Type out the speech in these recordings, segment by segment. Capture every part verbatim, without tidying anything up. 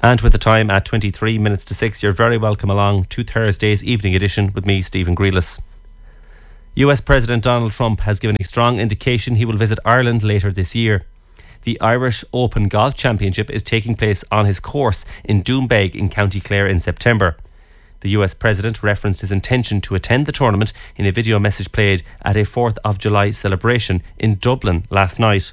And with the time at twenty-three minutes to six, you're very welcome along to Thursday's evening edition with me, Stephen Grealis. U S President Donald Trump has given a strong indication he will visit Ireland later this year. The Irish Open Golf Championship is taking place on his course in Doonbeg in County Clare in September. The U S President referenced his intention to attend the tournament in a video message played at a fourth of July celebration in Dublin last night.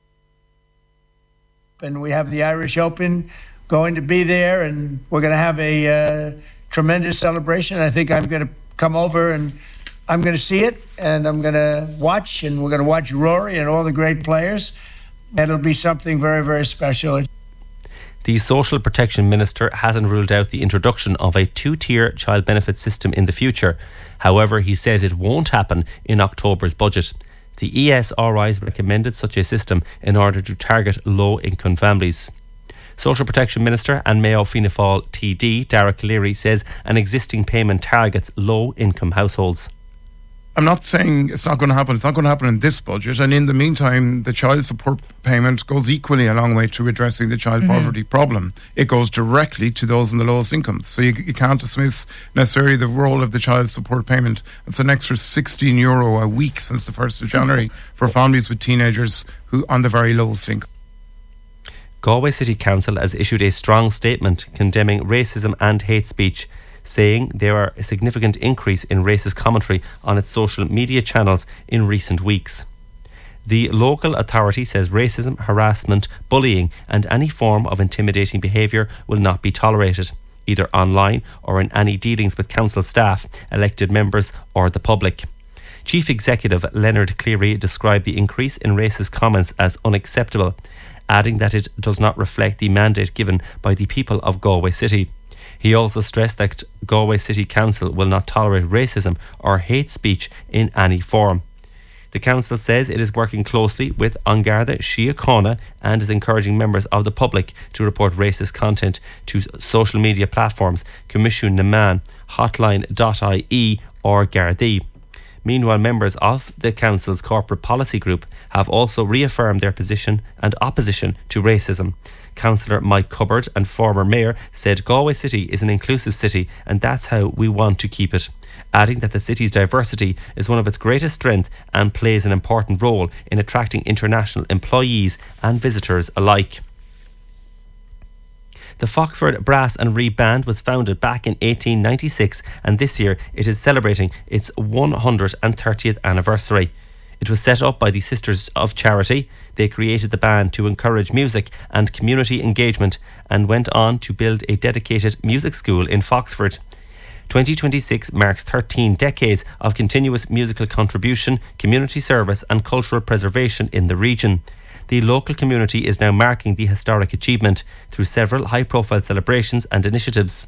And we have the Irish Open going to be there, and we're going to have a uh, tremendous celebration. I think I'm going to come over and I'm going to see it, and I'm going to watch, and we're going to watch Rory and all the great players. It'll be something very, very special. The Social Protection Minister hasn't ruled out the introduction of a two-tier child benefit system in the future. However, he says it won't happen in October's budget. The E S R Is recommended such a system in order to target low-income families. Social Protection Minister and Mayo Fianna Fáil T D Derek Leary says an existing payment targets low-income households. I'm not saying it's not going to happen. It's not going to happen in this budget. And in the meantime, the child support payment goes equally a long way to addressing the child mm-hmm. poverty problem. It goes directly to those in the lowest incomes. So you, you can't dismiss necessarily the role of the child support payment. It's an extra sixteen euro a week since the first of January for families with teenagers who on the very lowest income. Galway City Council has issued a strong statement condemning racism and hate speech, saying there are a significant increase in racist commentary on its social media channels in recent weeks. The local authority says racism, harassment, bullying and any form of intimidating behaviour will not be tolerated, either online or in any dealings with council staff, elected members or the public. Chief Executive Leonard Cleary described the increase in racist comments as unacceptable, adding that it does not reflect the mandate given by the people of Galway City. He also stressed that Galway City Council will not tolerate racism or hate speech in any form. The council says it is working closely with An Garda Síochána and is encouraging members of the public to report racist content to social media platforms Comisiún na Meán, hotline dot I E or Gardaí. Meanwhile, members of the council's corporate policy group have also reaffirmed their position and opposition to racism. Councillor Mike Cubbard and former mayor said Galway City is an inclusive city and that's how we want to keep it, adding that the city's diversity is one of its greatest strengths and plays an important role in attracting international employees and visitors alike. The Foxford Brass and Reed Band was founded back in eighteen ninety-six and this year it is celebrating its one hundred thirtieth anniversary. It was set up by the Sisters of Charity. They created the band to encourage music and community engagement and went on to build a dedicated music school in Foxford. twenty twenty-six marks thirteen decades of continuous musical contribution, community service and cultural preservation in the region. The local community is now marking the historic achievement through several high-profile celebrations and initiatives.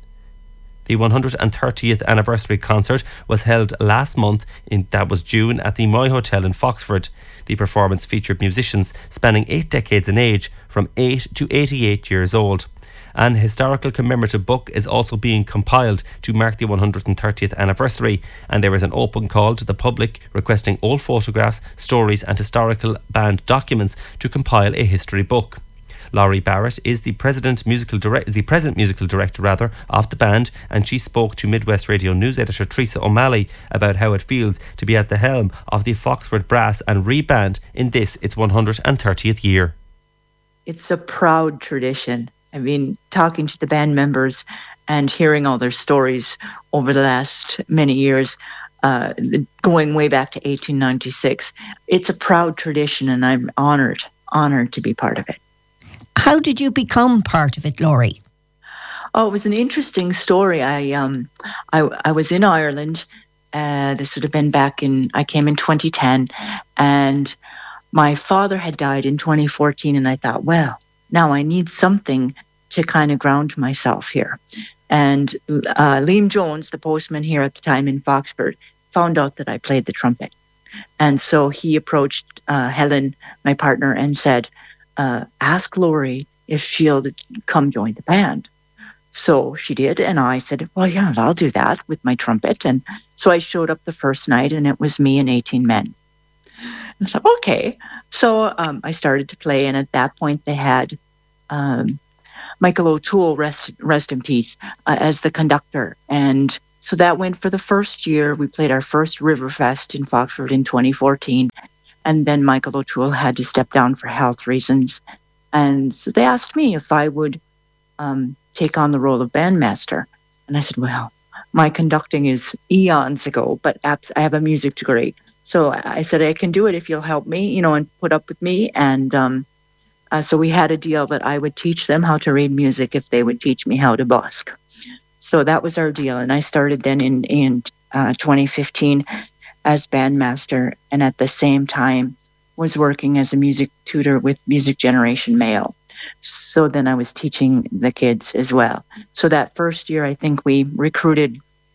The one hundred thirtieth anniversary concert was held last month, in that was June, at the Moy Hotel in Foxford. The performance featured musicians spanning eight decades in age, from eight to eighty-eight years old. An historical commemorative book is also being compiled to mark the one hundred thirtieth anniversary, and there is an open call to the public requesting old photographs, stories and historical band documents to compile a history book. Laurie Barrett is the president musical direct, the present musical director rather of the band, and she spoke to Midwest Radio News editor Teresa O'Malley about how it feels to be at the helm of the Foxford Brass and Reed Band in this its one hundred thirtieth year. It's a proud tradition. I mean, talking to the band members and hearing all their stories over the last many years, uh, going way back to eighteen ninety-six, it's a proud tradition, and I'm honoured, honoured to be part of it. How did you become part of it, Laurie? Oh, it was an interesting story. I um, I, I was in Ireland. Uh, this would have been back in, I came in twenty ten, and my father had died in twenty fourteen, and I thought, well, now I need something to kind of ground myself here. And uh, Liam Jones, the postman here at the time in Foxford, found out that I played the trumpet. And so he approached uh, Helen, my partner, and said, uh, ask Laurie if she'll come join the band. So she did, and I said, well, yeah, I'll do that with my trumpet. And so I showed up the first night, and it was me and eighteen men. And I thought, okay. So um, I started to play, and at that point they had um, Michael O'Toole, rest rest in peace, uh, as the conductor. And so that went for the first year. We played our first Riverfest in Foxford in twenty fourteen. And then Michael O'Toole had to step down for health reasons. And so they asked me if I would um, take on the role of bandmaster. And I said, well, my conducting is eons ago, but abs- I have a music degree. So I said, I can do it if you'll help me, you know, and put up with me. And um, uh, so we had a deal that I would teach them how to read music if they would teach me how to busk. So that was our deal. And I started then in, in uh, twenty fifteen as bandmaster, and at the same time was working as a music tutor with Music Generation Male. So then I was teaching the kids as well. So that first year, I think we recruited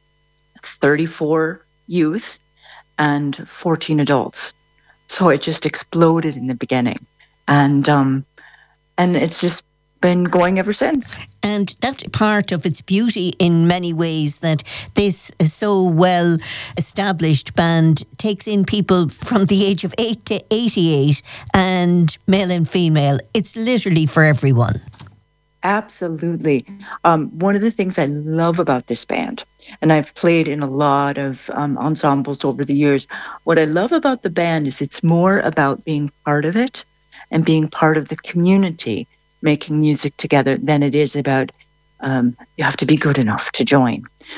thirty-four youth and fourteen adults. So it just exploded in the beginning. And um, and it's just been going ever since. And that's part of its beauty in many ways, that this so well established band takes in people from the age of eight to eighty-eight, and male and female. It's literally for everyone. Absolutely. Um, one of the things I love about this band, and I've played in a lot of um, ensembles over the years, what I love about the band is it's more about being part of it and being part of the community, making music together, than it is about um, you have to be good enough to join.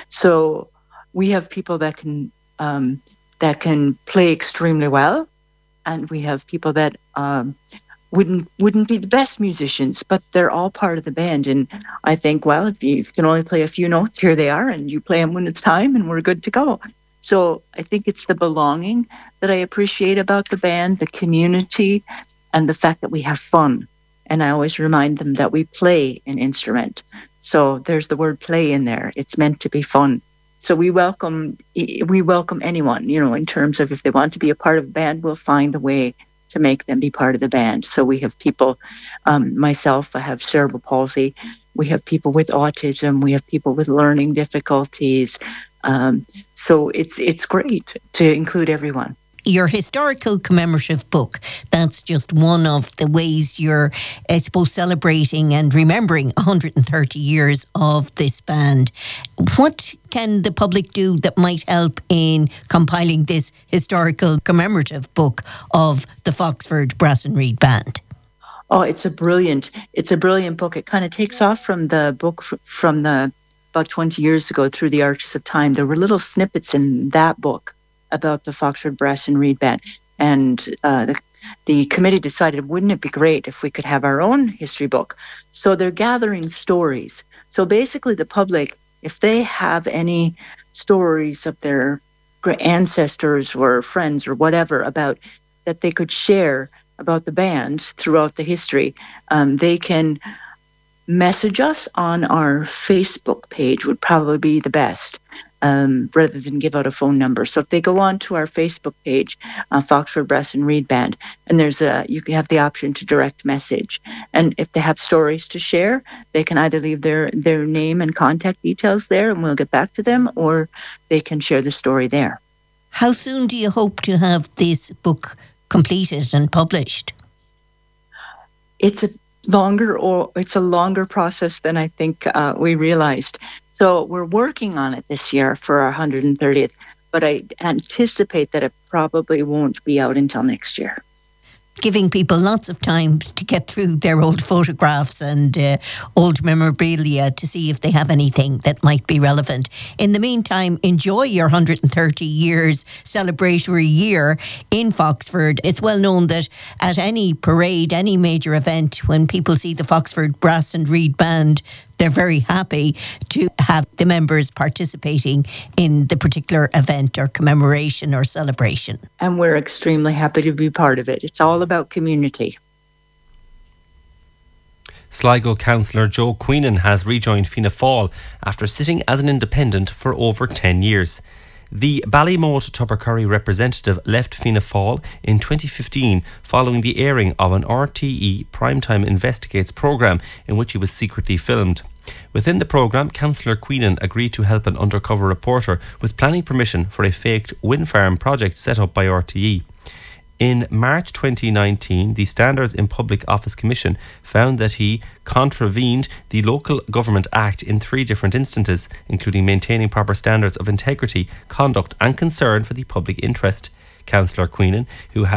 So we have people that can um, that can play extremely well, and we have people that um, wouldn't wouldn't be the best musicians, but they're all part of the band. And I think, well, if you, if you can only play a few notes, here they are, and you play them when it's time, and we're good to go. So I think it's the belonging that I appreciate about the band, the community, and the fact that we have fun. And I always remind them that we play an instrument. So there's the word play in there. It's meant to be fun. So we welcome we welcome anyone, you know, in terms of if they want to be a part of the band, we'll find a way to make them be part of the band. So we have people, um, myself, I have cerebral palsy. We have people with autism. We have people with learning difficulties. Um, so it's it's great to include everyone. Your historical commemorative book, that's just one of the ways you're, I suppose, celebrating and remembering one hundred thirty years of this band. What can the public do that might help in compiling this historical commemorative book of the Foxford Brass and Reed Band? Oh, it's a brilliant, it's a brilliant book. It kind of takes off from the book f- from the about twenty years ago, Through the Arches of Time. There were little snippets in that book about the Foxford Brass and Reed Band. And uh, the, the committee decided, wouldn't it be great if we could have our own history book? So they're gathering stories. So basically the public, if they have any stories of their ancestors or friends or whatever about that they could share about the band throughout the history, um, they can message us on our Facebook page would probably be the best. Um, rather than give out a phone number. So if they go on to our Facebook page, uh, Foxford Brass and Reed Band, and there's a, you can have the option to direct message. And if they have stories to share, they can either leave their, their name and contact details there and we'll get back to them, or they can share the story there. How soon do you hope to have this book completed and published? It's a longer or it's a longer process than I think uh, we realized. So we're working on it this year for our one hundred thirtieth, but I anticipate that it probably won't be out until next year. Giving people lots of time to get through their old photographs and uh, old memorabilia to see if they have anything that might be relevant. In the meantime, enjoy your one hundred thirty years celebratory year in Foxford. It's well known that at any parade, any major event, when people see the Foxford Brass and Reed Band, they're very happy to have the members participating in the particular event or commemoration or celebration. And we're extremely happy to be part of it. It's all about community. Sligo councillor Joe Queenan has rejoined Fianna Fáil after sitting as an independent for over ten years. The Ballymote Tubbercurry representative left Fianna Fáil in twenty fifteen following the airing of an R T E Primetime Investigates programme in which he was secretly filmed. Within the programme, Councillor Queenan agreed to help an undercover reporter with planning permission for a faked wind farm project set up by R T E. In March twenty nineteen, the Standards in Public Office Commission found that he contravened the Local Government Act in three different instances, including maintaining proper standards of integrity, conduct and concern for the public interest. Councillor Queenan, who had